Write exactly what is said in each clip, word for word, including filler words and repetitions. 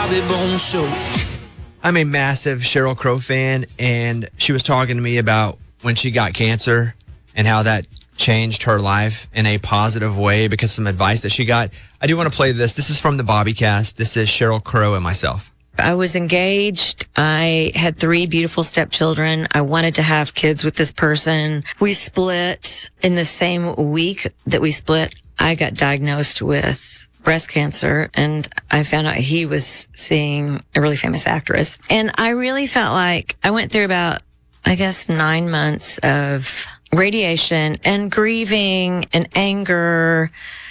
Bobby Bones Show. I'm a massive Sheryl Crow fan, and she was talking to me about when she got cancer and how that changed her life in a positive way because of some advice that she got. I do want to play this. This is from the Bobbycast. This is Sheryl Crow and myself. I was engaged. I had three beautiful stepchildren. I wanted to have kids with this person. We split in the same week that we split. I got diagnosed with breast cancer, and I found out he was seeing a really famous actress. And I really felt like I went through about, I guess, nine months of radiation and grieving and anger.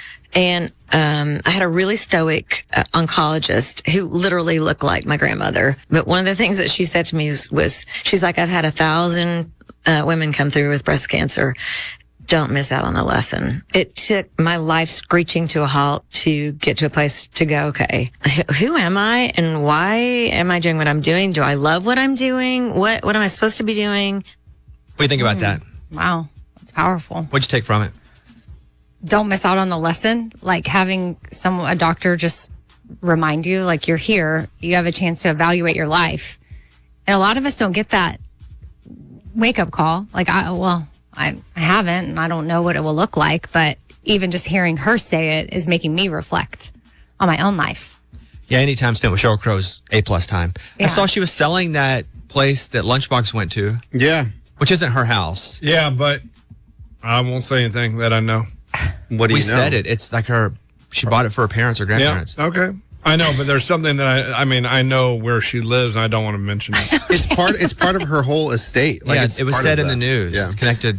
And um, I had a really stoic uh, oncologist who literally looked like my grandmother. But one of the things that she said to me was, was she's like, I've had a thousand uh, women come through with breast cancer. Don't miss out on the lesson. It took my life screeching to a halt to get to a place to go, okay, who am I and why am I doing what I'm doing? Do I love what I'm doing? What what am I supposed to be doing? What do you think about mm. that? Wow, that's powerful. What'd you take from it? Don't miss out on the lesson. Like having some a doctor just remind you, like, you're here. You have a chance to evaluate your life. And a lot of us don't get that wake-up call. Like, I well, I, I haven't, and I don't know what it will look like. But even just hearing her say it is making me reflect on my own life. Yeah, any time spent with Sheryl Crow's A-plus time. Yeah. I saw she was selling that place that Lunchbox went to. Yeah. Which isn't her house. Yeah, but I won't say anything that I know. What do we you know? said it. It's like her, she bought it for her parents or grandparents. Yeah, okay. I know, but there's something that I, I mean, I know where she lives, and I don't want to mention it. It's part. It's part of her whole estate. Like yeah, it's it was part said of in the that. news. Yeah. It's connected.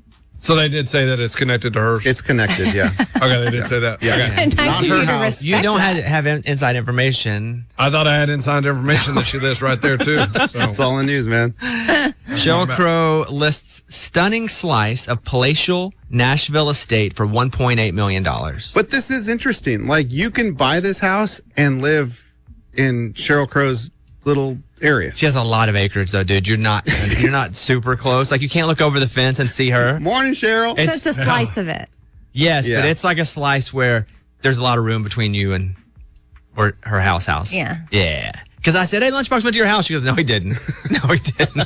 So they did say that it's connected to hers. It's connected. Yeah. Okay, they did say that. Yeah. Okay. Nice Not of her you to house. respect You don't that. have, have inside information. I thought I had inside information that she lives right there too. So. It's all in the news, man. Sheryl Crow lists stunning slice of palatial Nashville estate for one point eight million dollars. But this is interesting. Like, you can buy this house and live in Sheryl Crow's little area. She has a lot of acreage, though, dude. You're not you're not super close. Like, you can't look over the fence and see her. Morning, Cheryl. So it's a slice of it. Yes, Yeah. but it's like a slice where there's a lot of room between you and or her house house. Yeah. Yeah. Because I said, hey, Lunchbox went to your house. She goes, no, he didn't. No, he didn't.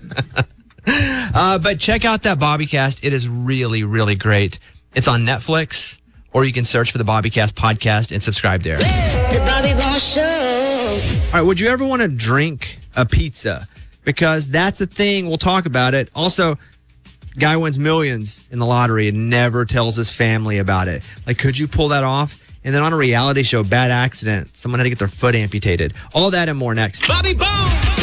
uh, but check out that Bobbycast. It is really, really great. It's on Netflix, or you can search for the Bobbycast podcast and subscribe there. The Bobby Bones Show. All right, would you ever want to drink a pizza? Because that's a thing. We'll talk about it. Also, guy wins millions in the lottery and never tells his family about it. Like, could you pull that off? And then on a reality show, bad accident, someone had to get their foot amputated. All that and more next. Bobby Bones.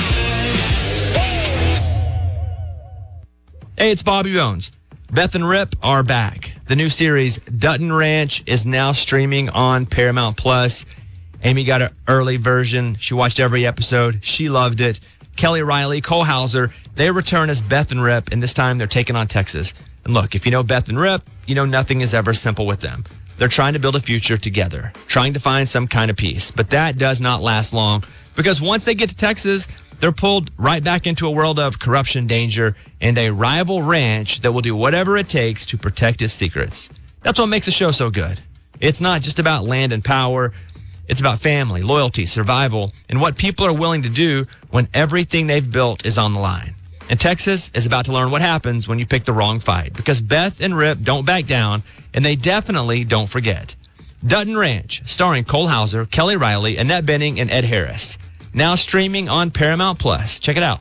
Hey, it's Bobby Bones. Beth and Rip are back. The new series, Dutton Ranch, is now streaming on Paramount Plus. Amy got an early version. She watched every episode. She loved it. Kelly Riley, Cole Hauser, they return as Beth and Rip, and this time they're taking on Texas. And look, if you know Beth and Rip, you know nothing is ever simple with them. They're trying to build a future together, trying to find some kind of peace. But that does not last long, because once they get to Texas, they're pulled right back into a world of corruption, danger, and a rival ranch that will do whatever it takes to protect its secrets. That's what makes the show so good. It's not just about land and power. It's about family, loyalty, survival, and what people are willing to do when everything they've built is on the line. And Texas is about to learn what happens when you pick the wrong fight, because Beth and Rip don't back down, and they definitely don't forget. Dutton Ranch, starring Cole Hauser, Kelly Riley, Annette Bening, and Ed Harris. Now streaming on Paramount Plus. Check it out.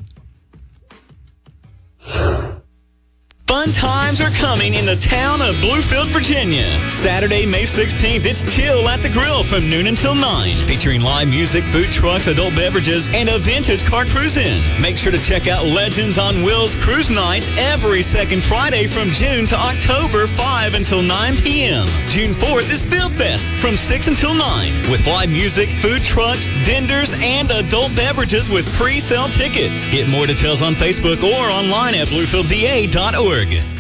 Fun times are coming in the town of Bluefield, Virginia. Saturday, May sixteenth, it's Chill at the Grill from noon until nine. Featuring live music, food trucks, adult beverages, and a vintage car cruise-in. Make sure to check out Legends on Wheels Cruise Nights every second Friday from June to October, five until nine p.m. June fourth is Build Fest from six until nine. With live music, food trucks, vendors, and adult beverages with pre-sale tickets. Get more details on Facebook or online at bluefield v a dot org.